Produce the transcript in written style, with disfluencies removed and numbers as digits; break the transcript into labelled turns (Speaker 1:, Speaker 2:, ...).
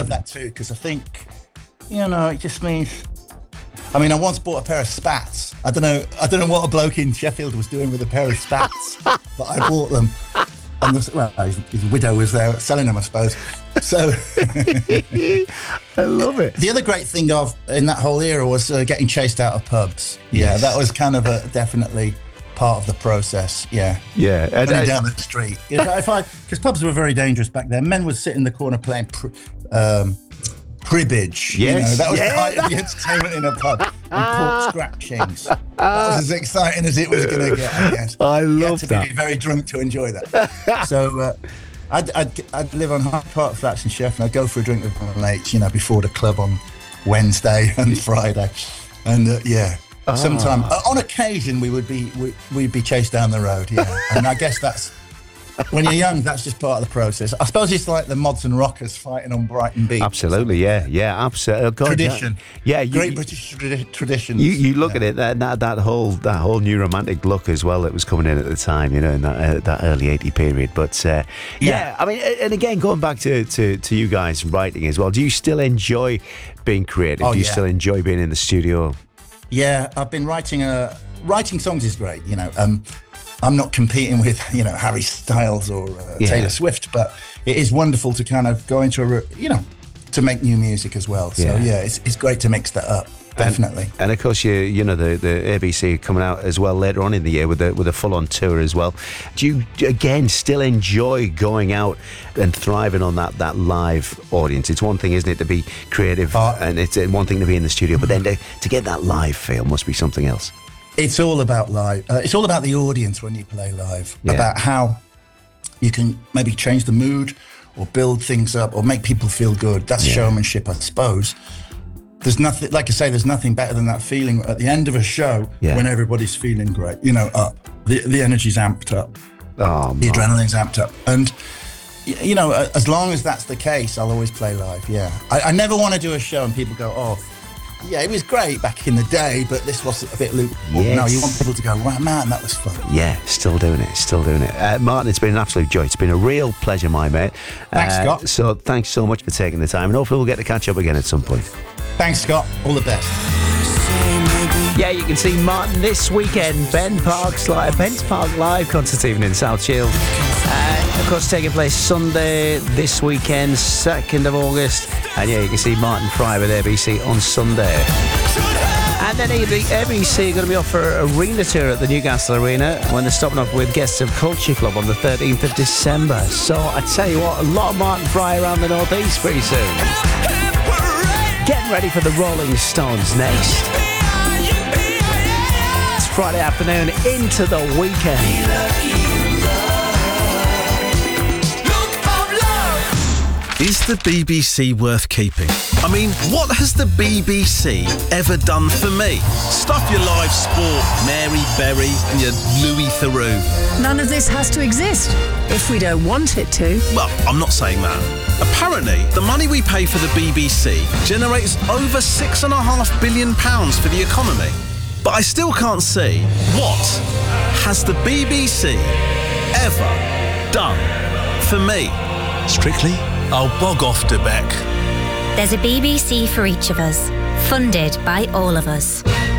Speaker 1: love that too, because I think, it just means. I mean, I once bought a pair of spats. I don't know what a bloke in Sheffield was doing with a pair of spats, but I bought them. And his widow was there selling them, I suppose. So
Speaker 2: I love it.
Speaker 1: The other great thing in that whole era was getting chased out of pubs. Yeah, that was kind of definitely part of the process. Yeah. Running down the street. Because pubs were very dangerous back then. Men would sit in the corner playing cribbage.
Speaker 2: Yes.
Speaker 1: That was the height of the entertainment in a pub. And pork scratchings. That was as exciting as it was going to get, I guess.
Speaker 2: I love
Speaker 1: you had to
Speaker 2: that.
Speaker 1: be very drunk to enjoy that. So I'd live on Hyde Park Flats in Sheffield. I'd go for a drink with my mates, before the club on Wednesday and Friday. And sometime on occasion we'd be chased down the road. Yeah, and I guess that's. When you're young, that's just part of the process. I suppose it's like the Mods and Rockers fighting on Brighton Beach.
Speaker 2: Absolutely, yeah, absolutely.
Speaker 1: Tradition,
Speaker 2: great
Speaker 1: British tradition.
Speaker 2: You look at it, that whole new romantic look as well that was coming in at the time, in that early 80 period. But I mean, and again, going back to you guys writing as well, do you still enjoy being creative? Do you still enjoy being in the studio?
Speaker 1: Yeah, I've been writing. Writing songs is great, I'm not competing with, Harry Styles or Taylor Swift, but it is wonderful to kind of go into to make new music as well. So it's great to mix that up. Definitely.
Speaker 2: And of course, the ABC coming out as well later on in the year with a full-on tour as well. Do you again still enjoy going out and thriving on that live audience? It's one thing, isn't it, to be creative, and it's one thing to be in the studio, but then to get that live feel must be something else.
Speaker 1: It's all about live. It's all about the audience when you play live. About how you can maybe change the mood or build things up or make people feel good. That's showmanship, I suppose. There's nothing, like I say, there's nothing better than that feeling at the end of a show when everybody's feeling great. Up. The energy's amped up. The adrenaline's amped up. And, as long as that's the case, I'll always play live. Yeah. I never want to do a show and people go, yeah, it was great back in the day, but this was a bit lukewarm.
Speaker 2: Yes.
Speaker 1: No, you want people to go, wow, man, that was fun.
Speaker 2: Yeah, still doing it. Martin, it's been an absolute joy. It's been a real pleasure, my mate.
Speaker 1: Thanks, Scott.
Speaker 2: So thanks so much for taking the time, and hopefully we'll get to catch up again at some point.
Speaker 1: Thanks, Scott. All the best.
Speaker 2: Yeah, you can see Martin this weekend, Bent Park Live concert evening in South Shield. Of course, taking place Sunday this weekend, 2nd of August. And you can see Martin Fry with ABC on Sunday. And then the ABC are going to be off for an arena tour at the Newcastle Arena when they're stopping off with Guests of Culture Club on the 13th of December. So I tell you what, a lot of Martin Fry around the North East pretty soon. Getting ready for the Rolling Stones next. It's Friday afternoon into the weekend.
Speaker 3: Is the BBC worth keeping? I mean, what has the BBC ever done for me? Stuff your live sport, Mary Berry and your Louis Theroux.
Speaker 4: None of this has to exist if we don't want it to.
Speaker 3: Well, I'm not saying that. Apparently, the money we pay for the BBC generates over £6.5 billion for the economy. But I still can't see what has the BBC ever done for me. Strictly, I'll bog off to Beck.
Speaker 5: There's a BBC for each of us, funded by all of us.